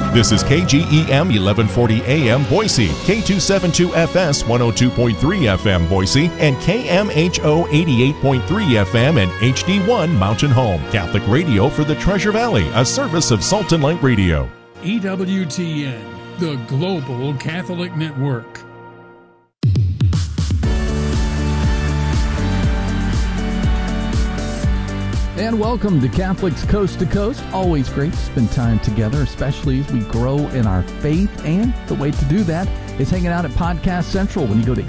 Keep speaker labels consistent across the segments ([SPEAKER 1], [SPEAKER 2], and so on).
[SPEAKER 1] This is KGEM 1140 AM Boise, K272FS 102.3 FM Boise, and KMHO 88.3 FM and HD1 Mountain Home. Catholic radio for the Treasure Valley, a service of Salt and Light Radio.
[SPEAKER 2] EWTN, the Global Catholic Network.
[SPEAKER 3] And welcome to Catholics Coast to Coast. Always great to spend time together, especially as we grow in our faith. And the way to do that is hanging out at Podcast Central when you go to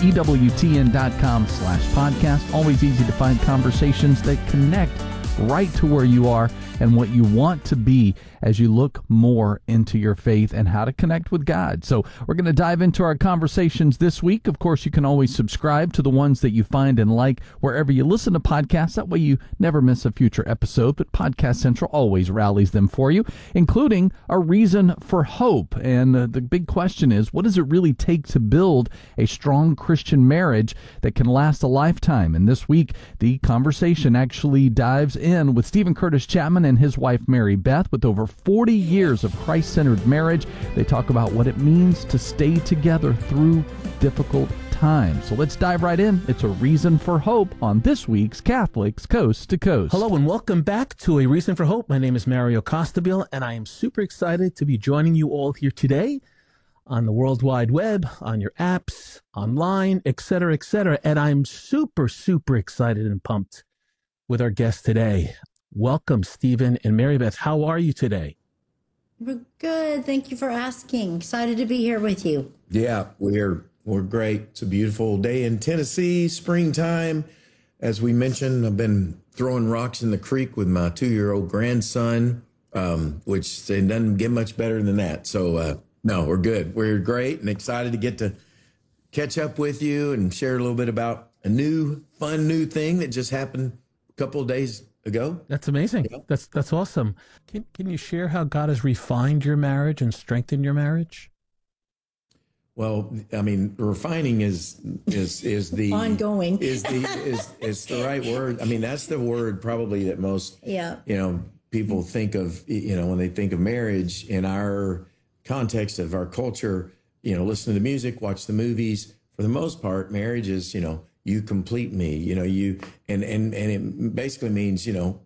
[SPEAKER 3] EWTN.com/podcast. Always easy to find conversations that connect right to where you are and what you want to be as you look more into your faith and how to connect with God. So we're going to dive into our conversations this week. Of course, you can always subscribe to the ones that you find and like wherever you listen to podcasts. That way you never miss a future episode, but Podcast Central always rallies them for you, including a reason for hope. And the big question is, what does it really take to build a strong Christian marriage that can last a lifetime? And this week, the conversation actually dives in with Stephen Curtis Chapman and his wife, Mary Beth, with over 40 years of Christ-centered marriage. They talk about what it means to stay together through difficult times. So let's dive right in. It's a reason for hope on this week's Catholics Coast to Coast.
[SPEAKER 4] Hello and welcome back to A Reason for Hope. My name is Mario Costabile, and I am super excited to be joining you all here today on the World Wide Web, on your apps, online, etc., etc. And I'm super, super excited and pumped with our guest today. Welcome, Stephen and Mary Beth. How are you today?
[SPEAKER 5] We're good. Thank you for asking. Excited to be here with you.
[SPEAKER 6] Yeah, we're great. It's a beautiful day in Tennessee, springtime. As we mentioned, I've been throwing rocks in the creek with my 2-year-old grandson, which it doesn't get much better than that. So, no, we're good. We're great and excited to get to catch up with you and share a little bit about a fun new thing that just happened a couple of days ago.
[SPEAKER 4] That's amazing. Yeah. That's awesome. Can you share how God has refined your marriage and strengthened your marriage?
[SPEAKER 6] Well, I mean, refining is the
[SPEAKER 5] ongoing
[SPEAKER 6] is the right word. I mean, that's the word probably that most people think of, when they think of marriage in our context of our culture, listen to the music, watch the movies. For the most part, marriage is, you complete me, and it basically means,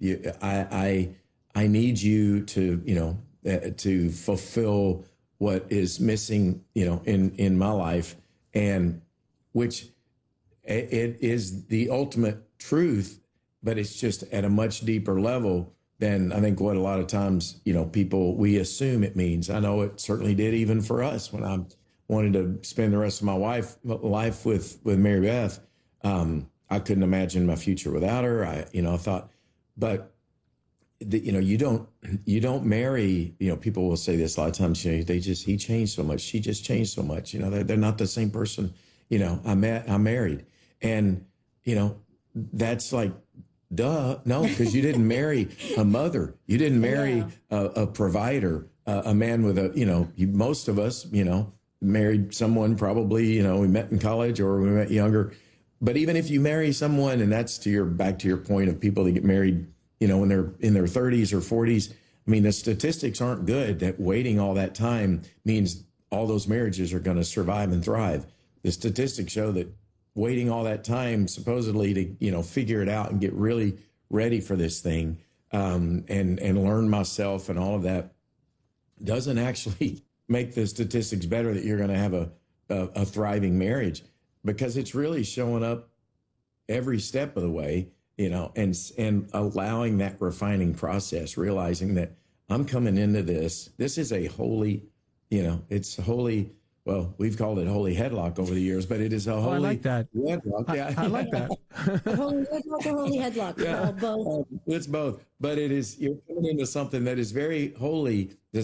[SPEAKER 6] I need you to, to fulfill what is missing, in my life, and which it is the ultimate truth, but it's just at a much deeper level than I think what a lot of times, we assume it means. I know it certainly did even for us when I wanted to spend the rest of my life with Mary Beth. I couldn't imagine my future without her. I thought, but you don't marry, people will say this a lot of times, he changed so much. She just changed so much. They're not the same person, I'm married. And, that's like, duh. No, because you didn't marry a mother. You didn't marry a provider, a man with most of us, married someone probably, we met in college or we met younger. But even if you marry someone, and that's back to your point of people that get married, when they're in their 30s or 40s, I mean, the statistics aren't good that waiting all that time means all those marriages are going to survive and thrive. The statistics show that waiting all that time supposedly to, figure it out and get really ready for this thing and learn myself and all of that doesn't actually make the statistics better that you're going to have a thriving marriage, because it's really showing up every step of the way, and allowing that refining process, realizing that I'm coming into this is a holy, it's holy. Well, we've called it holy headlock over the years, but it is a holy.
[SPEAKER 4] I like that.
[SPEAKER 6] Wedlock. Yeah.
[SPEAKER 4] I like that.
[SPEAKER 5] Holy wedlock or holy headlock?
[SPEAKER 6] Yeah.
[SPEAKER 5] Both.
[SPEAKER 6] It's both, but you're coming into something that is very holy.